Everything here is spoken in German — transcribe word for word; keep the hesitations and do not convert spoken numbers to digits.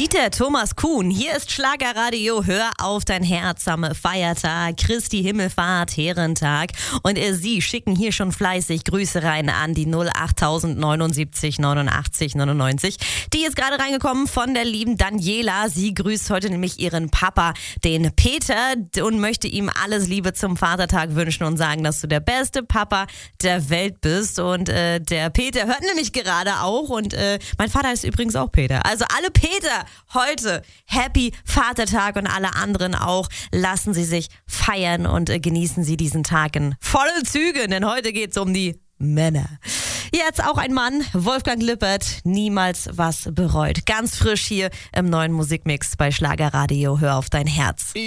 Dieter Thomas Kuhn, hier ist Schlagerradio, hör auf dein Herz am Feiertag, Christi Himmelfahrt, Herrentag. Und äh, Sie schicken hier schon fleißig Grüße rein an die null acht neunundsiebzig neunundachtzig neunundneunzig. Die ist gerade reingekommen von der lieben Daniela. Sie grüßt heute nämlich ihren Papa, den Peter, und möchte ihm alles Liebe zum Vatertag wünschen und sagen, dass du der beste Papa der Welt bist. Und äh, der Peter hört nämlich gerade auch und äh, mein Vater ist übrigens auch Peter. Also alle Peter heute, Happy Vatertag, und alle anderen auch. Lassen Sie sich feiern und äh, genießen Sie diesen Tag in volle Züge, denn heute geht es um die Männer. Jetzt auch ein Mann, Wolfgang Lippert, niemals was bereut. Ganz frisch hier im neuen Musikmix bei Schlagerradio, hör auf dein Herz.